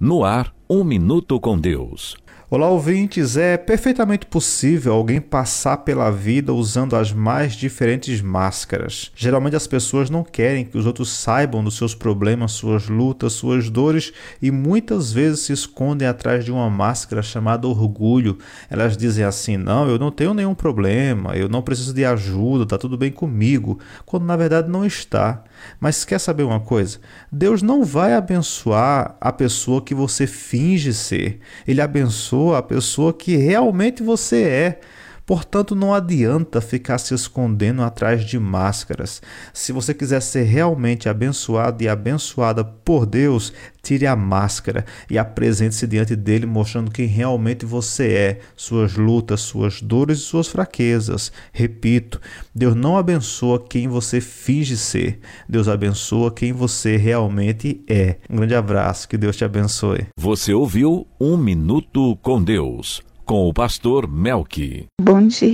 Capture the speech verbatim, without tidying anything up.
No ar, Um Minuto com Deus. Olá, ouvintes. É perfeitamente possível alguém passar pela vida usando as mais diferentes máscaras. Geralmente as pessoas não querem que os outros saibam dos seus problemas, suas lutas, suas dores e muitas vezes se escondem atrás de uma máscara chamada orgulho. Elas dizem assim: não, eu não tenho nenhum problema, eu não preciso de ajuda, está tudo bem comigo, quando na verdade não está. Mas quer saber uma coisa? Deus não vai abençoar a pessoa que você finge ser. Ele abençoa a pessoa que realmente você é. Portanto, não adianta ficar se escondendo atrás de máscaras. Se você quiser ser realmente abençoado e abençoada por Deus, tire a máscara e apresente-se diante dele mostrando quem realmente você é, suas lutas, suas dores e suas fraquezas. Repito, Deus não abençoa quem você finge ser. Deus abençoa quem você realmente é. Um grande abraço, que Deus te abençoe. Você ouviu Um Minuto com Deus, com o pastor Melqui. Bom dia.